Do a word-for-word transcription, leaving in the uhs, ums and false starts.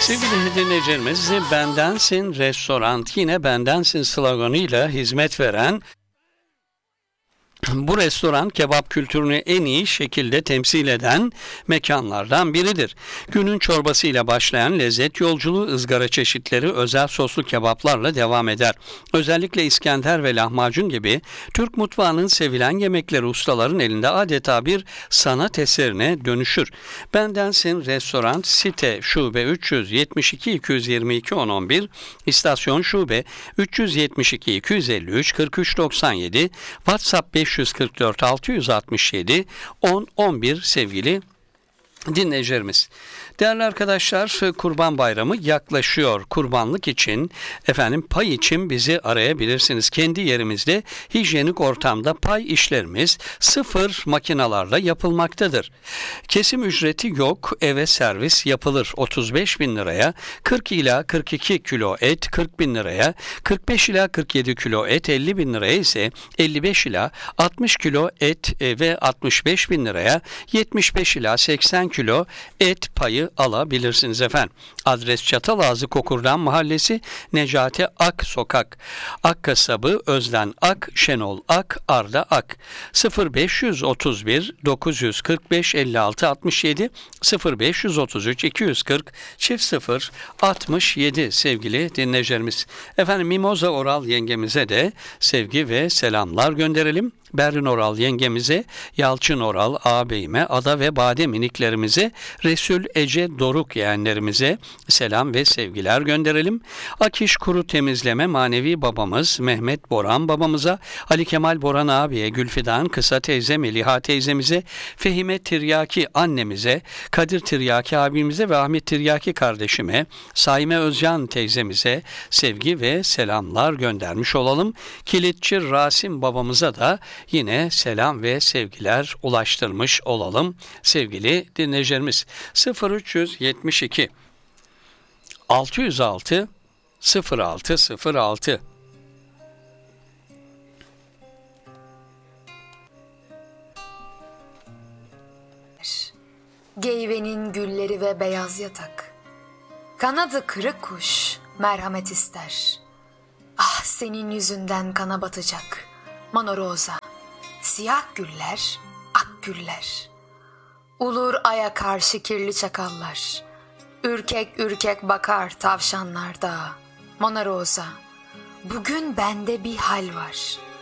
Sevgili dinleyicilerimiz, Bendensin Restoran yine Bendensin sloganıyla hizmet veren bu restoran kebap kültürünü en iyi şekilde temsil eden mekanlardan biridir. Günün çorbasıyla başlayan lezzet yolculuğu ızgara çeşitleri özel soslu kebaplarla devam eder. Özellikle İskender ve lahmacun gibi Türk mutfağının sevilen yemekleri ustaların elinde adeta bir sanat eserine dönüşür. Bendensin Restoran Site Şube üç yüz yetmiş iki iki yüz yirmi iki on on bir, İstasyon Şube üç yüz yetmiş iki iki yüz elli üç kırk üç doksan yedi, WhatsApp beş yüz kırk dört altı yüz altmış yedi on on bir sevgili dinleyicilerimiz. Değerli arkadaşlar, Kurban Bayramı yaklaşıyor. Kurbanlık için, efendim pay için bizi arayabilirsiniz. Kendi yerimizde hijyenik ortamda pay işlerimiz sıfır makinalarla yapılmaktadır. Kesim ücreti yok, eve servis yapılır. otuz beş bin liraya kırk ila kırk iki kilo et, kırk bin liraya, kırk beş ila kırk yedi kilo et, elli bin liraya ise elli beş ila altmış kilo et ve altmış beş bin liraya yetmiş beş ila seksen kilo et payı alabilirsiniz efendim. Adres Çatalazı Kokurdan Mahallesi, Necati Ak Sokak. Ak Kasabı Özden Ak, Şenol Ak, Arda Ak. sıfır beş otuz bir dokuz yüz kırk beş elli altı altmış yedi sıfır beş otuz üç iki yüz kırk çift sıfır altmış yedi sevgili dinleyicilerimiz. Efendim Mimoza Oral yengemize de sevgi ve selamlar gönderelim. Berrin Oral yengemize, Yalçın Oral ağabeyime, Ada ve Bade miniklerimize, Resul Ece Doruk yeğenlerimize selam ve sevgiler gönderelim. Akiş Kuru Temizleme manevi babamız Mehmet Boran babamıza, Ali Kemal Boran abiye, Gülfidan Kısa teyze, Meliha teyzemize, Fehime Tiryaki annemize, Kadir Tiryaki abimize ve Ahmet Tiryaki kardeşime, Saime Özcan teyzemize sevgi ve selamlar göndermiş olalım. Kilitçi Rasim babamıza da yine selam ve sevgiler ulaştırmış olalım sevgili dinleyicilerimiz. sıfır üç yetmiş iki altı yüz altı sıfır altı sıfır altı. Geyvenin gülleri ve beyaz yatak, kanadı kırık kuş merhamet ister. Ah, senin yüzünden kana batacak Manoroza, siyah güller, ak güller. Ulur aya karşı kirli çakallar, ürkek ürkek bakar tavşanlar da. Manoroza, bugün bende bir hal var.